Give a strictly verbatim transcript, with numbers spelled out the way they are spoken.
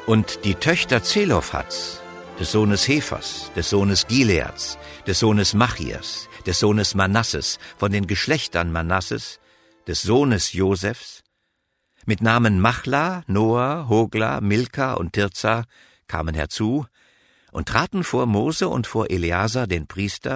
Und die Töchter Zelophhads, des Sohnes Hephers, des Sohnes Gileads, des Sohnes Machias, des Sohnes Manasses, von den Geschlechtern Manasses, des Sohnes Josefs, mit Namen Machla, Noah, Hogla, Milka und Tirza, kamen herzu und traten vor Mose und vor Eleazar den Priester